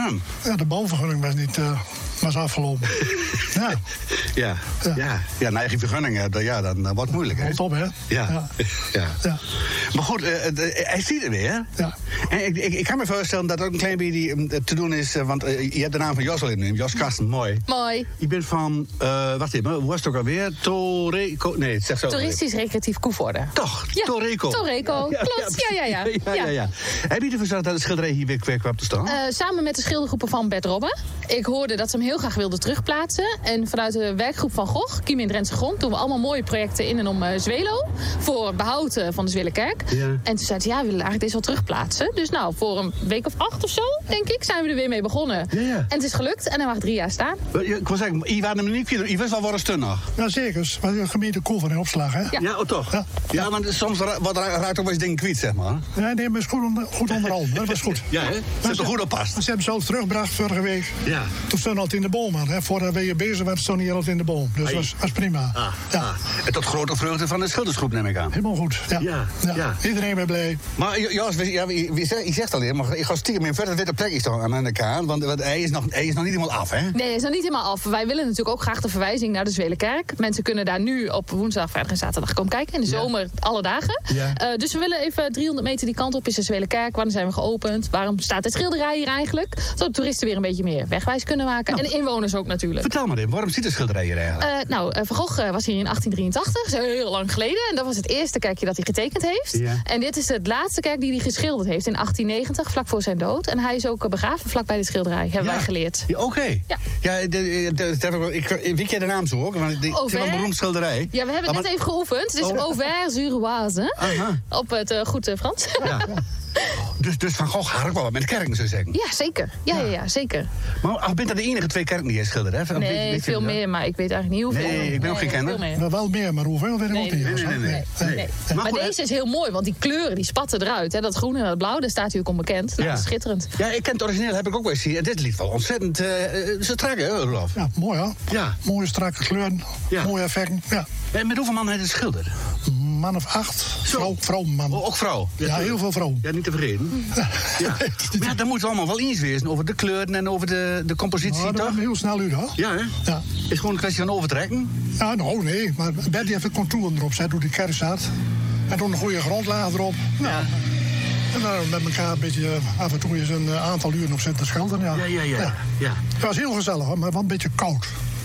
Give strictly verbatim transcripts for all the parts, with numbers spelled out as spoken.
Waarom? Ja, de bouwvergunning was niet uh, was afgelopen. ja. Ja, ja. ja. ja een eigen vergunning hebben, ja, dan, dan wordt het moeilijk, hè? Wat op, hè? Ja. Ja. ja. ja. Maar goed, uh, hij ziet het weer, hè? Ja. En ik, ik, ik kan me voorstellen dat er ook een klein beetje uh, te doen is, uh, want uh, je hebt de naam van Jos al in, Jos Karsten, mooi. Mooi. Je bent van, uh, wacht even, hoe was het ook alweer? Toreco, nee, het zegt zo. Toeristisch Recreatief Koevoorde. Toch, ja. Toreco. Toreco, ja, klopt, ja, ja, ja. ja, ja, ja, ja. Heb je ervoor gezorgd dat de schilderij hier weer kwam te staan? Uh, samen met de schildergroepen van Bert Robben. Ik hoorde dat ze hem heel graag wilden terugplaatsen. En vanuit de werkgroep van Gogh, Kiem in Drentse Grond, doen we allemaal mooie projecten in en om uh, Zwelo. Voor het behoud uh, van de Zwelenkerk. Ja. En toen zeiden ze, ja, we willen eigenlijk deze wel terugplaatsen. Dus nou, voor een week of acht of zo, denk ik, zijn we er weer mee begonnen. Ja, ja. En het is gelukt en hij mag drie jaar staan. Ik wil zeggen, je waren hem niet kwijt. Je wist wel waar een stun nog. Ja, zeker. Maar de gemeente Koevoorde in opslag, hè? Ja, ja oh, toch? Ja, ja. ja want soms ra- wat ra- raakt ook wel eens dingen kwijt, zeg maar. Nee, nee, maar is goed, onder, goed onderhouden. Dat was goed. Ja, hè? Ze hebben er goed op past. Ze hebben zelfs teruggebracht vorige week. Ja. Toen stond het in de boom, man. Hè. Voordat we hier bezig waren, stond hij al in de boom. Dus dat was, was prima. Ah, ja. ah. En tot grote vreugde van de schildersgroep, neem ik aan. Helemaal goed. Ja. Ja, ja. ja. Iedereen weer blij. Maar Jos, ja, je zegt al, maar ik ga stiekem in verder witte plekjes staan aan de kaan. Want, want hij, is nog, hij is nog niet helemaal af, hè? Nee, hij is nog niet helemaal af. Wij willen natuurlijk ook graag de verwijzing naar de Zwelenkerk. Mensen kunnen daar nu op woensdag, vrijdag en zaterdag komen kijken. In de ja. zomer alle dagen. Ja. Uh, dus we willen even driehonderd meter die kant op is de Zwelenkerk. Wanneer zijn we geopend? Waarom staat het schilderij hier eigenlijk? Zodat toeristen weer een beetje meer wegwijs kunnen maken. Nou, en de inwoners ook natuurlijk. Vertel maar even, waarom ziet de schilderij hier eigenlijk? Uh, nou, uh, Van Gogh uh, was hier in achttien drieëntachtig. Dat is heel lang geleden. En dat was het eerste kerkje dat hij getekend heeft. Ja. En dit is het laatste kerk die hij geschilderd heeft in achttien negentig, vlak voor zijn dood. En hij is ook uh, begraven vlakbij de schilderij, hebben ja. wij geleerd. Ja, Oké. Okay. Ja. Ja, de, de, de, de, ik, weet jij de naam zo ook? Want die, het is wel een beroemd schilderij. Ja, we hebben het net even geoefend. Het is oh. Auvers-sur-Oise. Op het uh, goed uh, Frans. Ja. Dus, dus Van Gogh had ook wel wat met de kerken, zou zeggen. Ja, zeker. Ja, ja. Ja, ja, zeker. Maar ach, bent dat de enige twee kerken die jij schildert, hè? Nee, weet, weet veel meer, maar ik weet eigenlijk niet hoeveel. Nee, ik ben ook geen kenner. Nou, wel meer, maar hoeveel weet ik nee, ook niet. Nee, nee, nee. nee, nee. nee. nee. Maar, maar goed, deze is heel mooi, want die kleuren die spatten eruit. Hè. Dat groen en dat blauw, daar staat natuurlijk onbekend. Nou, ja. Dat is schitterend. Ja, ik ken het origineel, heb ik ook wel eens gezien. En dit liet wel ontzettend uh, strak, hè, Rolf? Ja, mooi, hoor. Ja. Mooie, strakke kleuren, ja. Mooie effecten, ja. En met hoeveel mannen heeft het schilderd? Man of acht. Vrouw, vrouw, man. Oh, ook vrouw? Ja, ja, heel veel vrouw. Ja, niet te vergeten. Ja. Maar ja, dan moet het allemaal wel eens wezen over de kleuren en over de, de compositie, nou, dat toch? gaat heel snel uit, hoor. Ja, hè? Ja. Is gewoon een kwestie van overtrekken? Ja, nou, nee. Maar Betty heeft de contouren erop zet, hoe die kerk staat. En toen een goede grondlaag erop. Nou, ja. En dan met elkaar een beetje af en toe eens een aantal uren op zitten schilderen, ja. Ja, ja, ja. ja. ja. Het was heel gezellig, hoor, maar wel een beetje koud.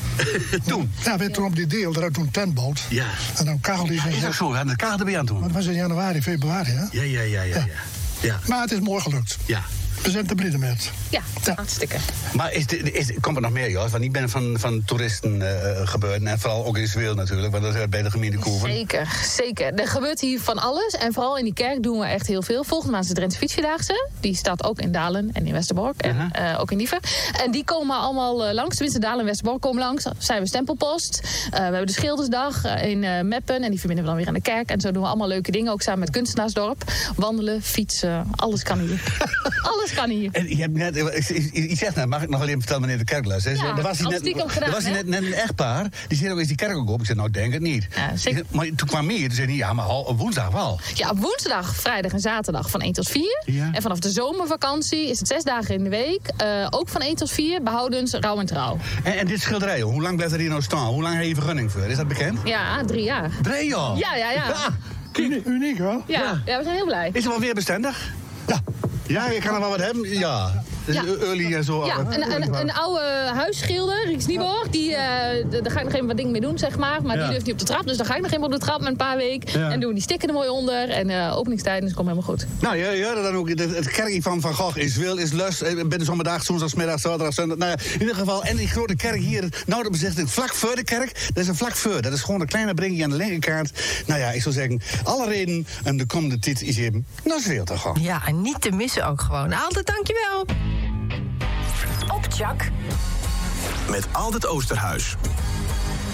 Toen? Ja, we hebben toen op die deel, daar toen een tent bouwd. Ja. En dan kachel die... Ja, is ook zo, we hadden de kachel erbij aan toen. Maar dat was in januari, februari, hè? Ja, ja, ja, ja. ja. ja. Maar het is mooi gelukt. Ja. We zijn tevreden met. Ja, ja, hartstikke. Maar is de, is, komt er nog meer, Jos? Want ik ben van, van toeristen uh, gebeurd. En vooral ook in Zweel natuurlijk, want dat is bij de gemeente Koevoorde. Zeker, zeker. Er gebeurt hier van alles. En vooral in die kerk doen we echt heel veel. Volgende maand is de Drentse Fietsvierdaagse. Die staat ook in Dalen en in Westerbork. En uh-huh. uh, ook in Diever. En die komen allemaal uh, langs. Tenminste, Dalen en Westerbork komen langs. Dan zijn we stempelpost. Uh, we hebben de Schildersdag uh, in uh, Meppen. En die verbinden we dan weer aan de kerk. En zo doen we allemaal leuke dingen. Ook samen met Kunstenaarsdorp. Wandelen, fietsen. Alles kan hier. Alles kan hier. En je hebt net, je zegt net, mag ik nog wel even vertellen, meneer de Kerkles? Ja, er was hier net, gedaan, er was hier net, net een echtpaar, die zei ook, is die kerk ook op? Ik zei, nou, denk het niet. Ja, zeker. Ik, maar toen kwam meer, toen zei hij, ja, maar op woensdag wel. Ja, op woensdag, vrijdag en zaterdag van één tot vier. Ja. En vanaf de zomervakantie is het zes dagen in de week. Uh, ook van één tot vier, behoudens, rouw en trouw. En, en dit schilderij, hoe lang blijft er hier nou staan? Hoe lang heb je vergunning voor? Is dat bekend? Ja, drie jaar. Drie jaar? Ja, ja, ja. ja. Uniek, uniek, hoor. Ja, ja. ja, we zijn heel blij. Is het wel weer bestendig? Ja. Ja, je kan er wel wat hebben? Ja. Ja. Early en zo. Ja, een, een, een oude huisschilder, Rieks Nieborg, die, uh, daar ga ik nog even wat dingen mee doen, zeg maar. Maar ja. die durft niet op de trap, dus dan ga ik nog even op de trap met een paar weken. Ja. En doen die stikken er mooi onder. En uh, openingstijden, dus het komt helemaal goed. Nou, je, je hoorde dan ook, het, het kerkje van Van Gogh is wil, is lust. Ben de zomerdag, woensdagsmiddag, zaterdag, zondag. Nou ja, in ieder geval, en die grote kerk hier, nou, dat bezichting vlak voor de kerk. Dat is een vlak voor. Dat is gewoon een kleine brinkje aan de linkerkant. Nou ja, ik zou zeggen, alle reden en de komende tijd is even naar Zweel te gaan. Ja, en niet te missen ook gewoon. Altijd dankjewel. Op Jack. Met Altijd Oosterhuis.